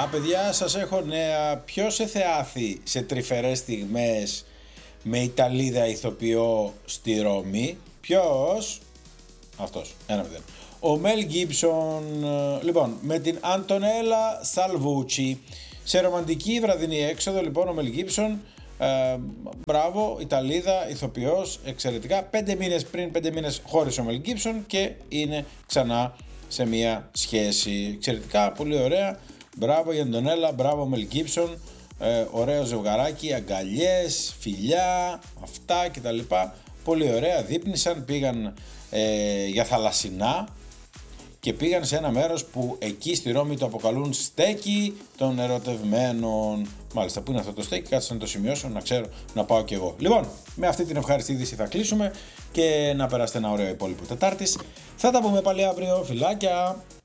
παιδιά, σας έχω νέα. Ποιος εθεάθη σε τρυφερές στιγμές με Ιταλίδα ηθοποιό στη Ρώμη? Ποιος? Αυτός, 1-0. Ο Μέλ Γκίψον, λοιπόν, με την Αντωνέλα Σαλβούτσι σε ρομαντική βραδινή έξοδο, λοιπόν, ο Μέλ Γκίψον, μπράβο, Ιταλίδα, ηθοποιός, εξαιρετικά. 5 μήνες πριν, 5 μήνες χώρισε ο Μέλ Γκίψον και είναι ξανά σε μια σχέση. Εξαιρετικά, πολύ ωραία. Μπράβο η Αντωνέλα, μπράβο Μέλ Γκίψον. Ωραίο ζευγαράκι, αγκαλιές, φιλιά, αυτά κτλ. Πολύ ωραία, δείπνησαν, πήγαν για θαλασσινά και πήγαν σε ένα μέρος που εκεί στη Ρώμη το αποκαλούν στέκι των ερωτευμένων. Μάλιστα, πού είναι αυτό το στέκι, κάτσε να το σημειώσω, να ξέρω, να πάω κι εγώ. Λοιπόν, με αυτή την ευχάριστη είδηση θα κλείσουμε και να περάσετε ένα ωραίο υπόλοιπο Τετάρτης. Θα τα πούμε πάλι αύριο, φιλάκια!